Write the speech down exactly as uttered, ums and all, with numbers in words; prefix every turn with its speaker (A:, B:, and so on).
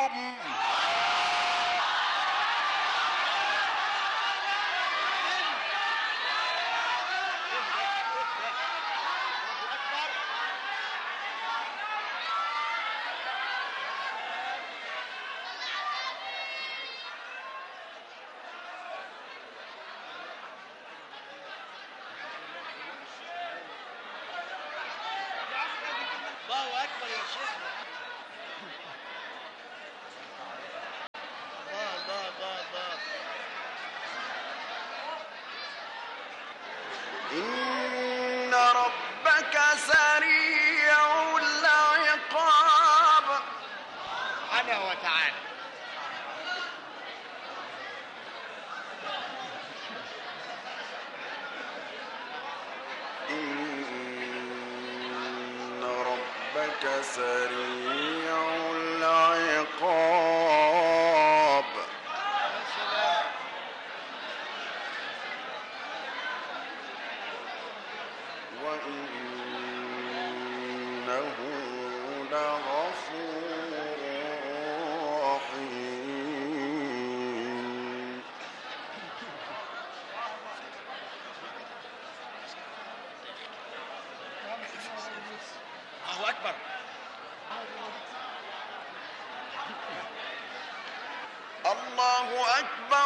A: منكم.
B: الله اكبر يا شيخنا. الله الله الله الله.
A: إن ربك سريع العقاب
B: سبحانه وتعالى.
A: إن ربك سريع العقاب وإنه لغفور رحيم.
B: الله اكبر.
A: الله أكبر.